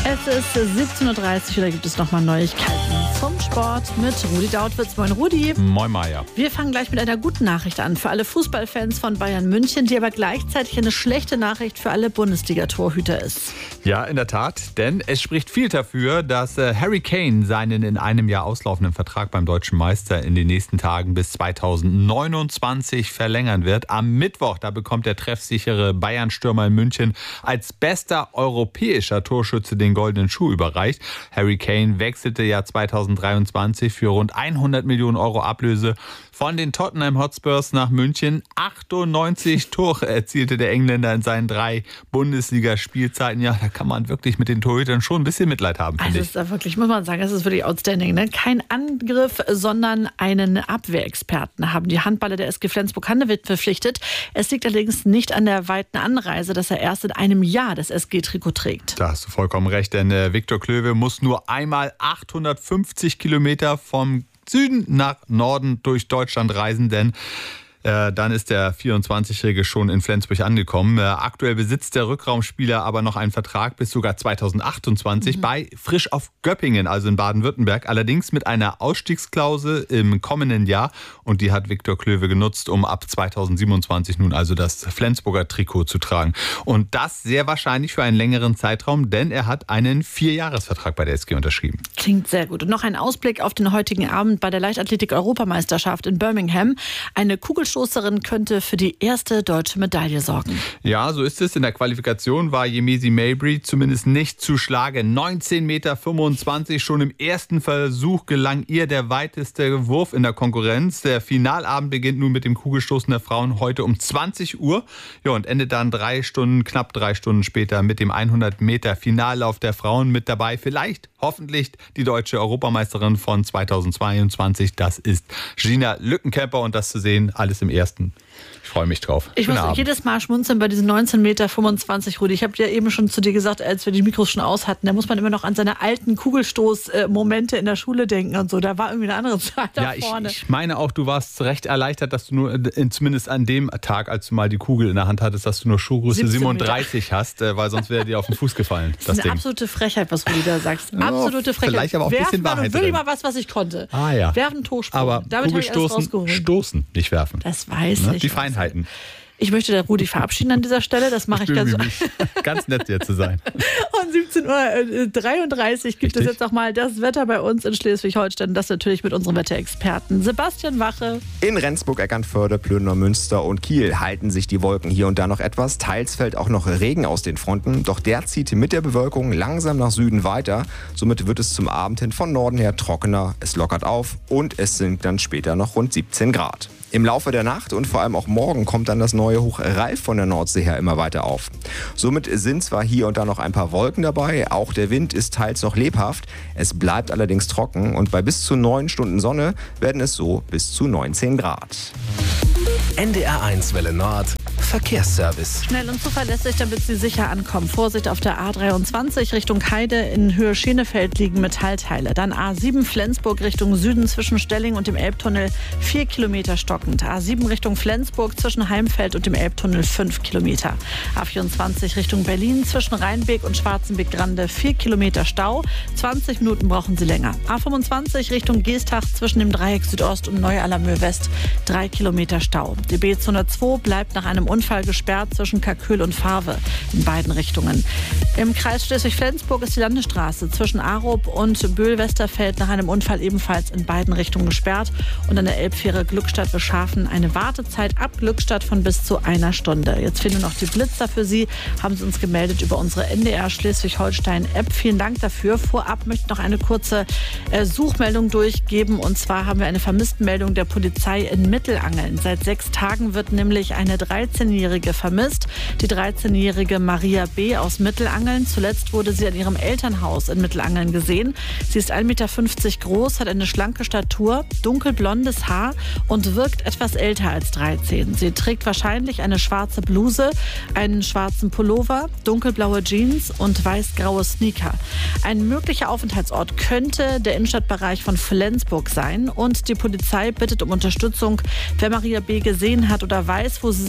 Es ist 17.30 Uhr und da gibt es nochmal Neuigkeiten vom Sport mit Rudi Dautwitz. Moin Rudi. Moin Maja. Wir fangen gleich mit einer guten Nachricht an für alle Fußballfans von Bayern München, die aber gleichzeitig eine schlechte Nachricht für alle Bundesliga-Torhüter ist. Ja, in der Tat, denn es spricht viel dafür, dass Harry Kane seinen in einem Jahr auslaufenden Vertrag beim Deutschen Meister in den nächsten Tagen bis 2029 verlängern wird. Am Mittwoch, da bekommt der treffsichere Bayern-Stürmer in München als bester europäischer Torschütze den Goldenen Schuh überreicht. Harry Kane wechselte ja 2023 für rund 100 Millionen Euro Ablöse von den Tottenham Hotspurs nach München. 98 Tore erzielte der Engländer in seinen 3 Bundesliga-Spielzeiten. Ja, da kann man wirklich mit den Torhütern schon ein bisschen Mitleid haben, finde ich. Also ist wirklich, muss man sagen, das ist wirklich outstanding. Ne? Kein Angriff, sondern einen Abwehrexperten haben die Handballer der SG Flensburg-Handewitt verpflichtet. Es liegt allerdings nicht an der weiten Anreise, dass er erst in einem Jahr das SG-Trikot trägt. Da hast du vollkommen recht, denn Viktor Klöwe muss nur einmal 850 Kilometer vom Süden nach Norden durch Deutschland reisen, denn dann ist der 24-Jährige schon in Flensburg angekommen. Aktuell besitzt der Rückraumspieler aber noch einen Vertrag bis sogar 2028 bei Frisch auf Göppingen, also in Baden-Württemberg. Allerdings mit einer Ausstiegsklausel im kommenden Jahr. Und die hat Viktor Klöwe genutzt, um ab 2027 nun also das Flensburger Trikot zu tragen. Und das sehr wahrscheinlich für einen längeren Zeitraum, denn er hat einen 4-Jahres-Vertrag bei der SG unterschrieben. Klingt sehr gut. Und noch ein Ausblick auf den heutigen Abend bei der Leichtathletik-Europameisterschaft in Birmingham. Eine Kugelstoßerin könnte für die erste deutsche Medaille sorgen. Ja, so ist es. In der Qualifikation war Yemisi Mabry zumindest nicht zu schlagen. 19,25 Meter. Schon im ersten Versuch gelang ihr der weiteste Wurf in der Konkurrenz. Der Finalabend beginnt nun mit dem Kugelstoßen der Frauen heute um 20 Uhr. Ja, und endet dann knapp 3 Stunden später mit dem 100 Meter Finallauf der Frauen. Mit dabei vielleicht, hoffentlich, die deutsche Europameisterin von 2022. Das ist Gina Lückenkämper und das zu sehen, alles im Ersten. Ich freue mich drauf. Ich muss jedes Mal schmunzeln bei diesen 19,25 Meter, Rudi. Ich habe ja eben schon zu dir gesagt, als wir die Mikros schon aus hatten, da muss man immer noch an seine alten Kugelstoß-Momente in der Schule denken und so. Da war irgendwie eine andere Zahl da vorne. Ich meine auch, du warst recht erleichtert, dass du nur, zumindest an dem Tag, als du mal die Kugel in der Hand hattest, dass du nur Schuhgröße 37 hast, weil sonst wäre dir auf den Fuß gefallen. Das ist eine absolute Frechheit, was Rudi da sagst. Absolute Frechheit. Vielleicht aber auch ein bisschen Wahrheit wirklich mal was ich konnte. Ah ja. Werfen, Torsprung. Aber damit Kugelstoßen, stoßen, nicht werfen. Das weiß ich. Die Feinheiten. Ich möchte der Rudi verabschieden an dieser Stelle. Das mache ich ganz nett, dir zu sein. Und 17.33 Uhr gibt es jetzt noch mal das Wetter bei uns in Schleswig-Holstein. Das natürlich mit unserem Wetterexperten Sebastian Wache. In Rendsburg, Eckernförde, Plöner, Münster und Kiel halten sich die Wolken hier und da noch etwas. Teils fällt auch noch Regen aus den Fronten. Doch der zieht mit der Bewölkung langsam nach Süden weiter. Somit wird es zum Abend hin von Norden her trockener. Es lockert auf und es sind dann später noch rund 17 Grad. Im Laufe der Nacht und vor allem auch morgen kommt dann das neue Hoch Ralf von der Nordsee her immer weiter auf. Somit sind zwar hier und da noch ein paar Wolken dabei, auch der Wind ist teils noch lebhaft. Es bleibt allerdings trocken und bei bis zu 9 Stunden Sonne werden es so bis zu 19 Grad. NDR1 Welle Nord, Verkehrsservice. Schnell und zuverlässig, damit Sie sicher ankommen. Vorsicht auf der A23 Richtung Heide in Höhe Schenefeld liegen Metallteile. Dann A7 Flensburg Richtung Süden zwischen Stelling und dem Elbtunnel 4 Kilometer stockend. A7 Richtung Flensburg zwischen Heimfeld und dem Elbtunnel 5 Kilometer. A24 Richtung Berlin zwischen Rheinbeek und Schwarzenbeck-Grande 4 Kilometer Stau. 20 Minuten brauchen Sie länger. A25 Richtung Geestach zwischen dem Dreieck Südost und Neu-Alamöhr West 3 Kilometer Stau. Die B202 bleibt nach einem Unfall gesperrt zwischen Kalkül und Fahrwe in beiden Richtungen. Im Kreis Schleswig-Flensburg ist die Landesstraße zwischen Arup und Böhl-Westerfeld nach einem Unfall ebenfalls in beiden Richtungen gesperrt. Und an der Elbfähre Glückstadt-Beschafen eine Wartezeit ab Glückstadt von bis zu 1 Stunde. Jetzt fehlen noch die Blitzer für Sie. Haben Sie uns gemeldet über unsere NDR Schleswig-Holstein-App. Vielen Dank dafür. Vorab möchte ich noch eine kurze Suchmeldung durchgeben. Und zwar haben wir eine Vermisstenmeldung der Polizei in Mittelangeln. Seit 6 Tagen wird nämlich eine 13-Jährige vermisst. Die 13-jährige Maria B. aus Mittelangeln. Zuletzt wurde sie an ihrem Elternhaus in Mittelangeln gesehen. Sie ist 1,50 Meter groß, hat eine schlanke Statur, dunkelblondes Haar und wirkt etwas älter als 13. Sie trägt wahrscheinlich eine schwarze Bluse, einen schwarzen Pullover, dunkelblaue Jeans und weiß-graue Sneaker. Ein möglicher Aufenthaltsort könnte der Innenstadtbereich von Flensburg sein und die Polizei bittet um Unterstützung. Wer Maria B. gesehen hat oder weiß, wo sie sich aufhält,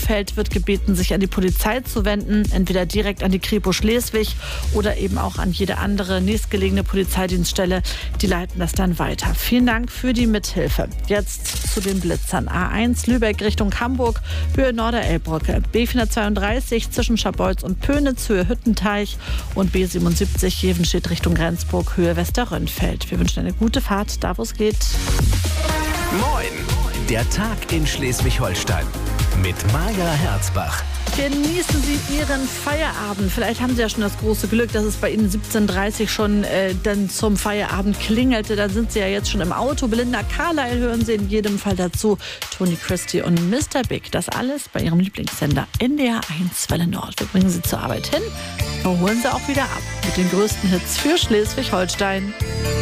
auffällt, wird gebeten, sich an die Polizei zu wenden, entweder direkt an die Kripo Schleswig oder eben auch an jede andere nächstgelegene Polizeidienststelle. Die leiten das dann weiter. Vielen Dank für die Mithilfe. Jetzt zu den Blitzern. A1 Lübeck Richtung Hamburg, Höhe Norderelbbrücke. B432 zwischen Scharbeutz und Pönitz, Höhe Hüttenteich. Und B77 Jevenstedt Richtung Rendsburg, Höhe Westerrönfeld. Wir wünschen eine gute Fahrt, da wo es geht. Moin! Der Tag in Schleswig-Holstein mit Maja Herzbach. Genießen Sie Ihren Feierabend. Vielleicht haben Sie ja schon das große Glück, dass es bei Ihnen 17:30 Uhr schon dann zum Feierabend klingelte. Dann sind Sie ja jetzt schon im Auto. Belinda Carlisle hören Sie in jedem Fall dazu. Tony Christie und Mr. Big. Das alles bei Ihrem Lieblingssender NDR 1 Welle Nord. Wir bringen Sie zur Arbeit hin. Wir holen Sie auch wieder ab mit den größten Hits für Schleswig-Holstein.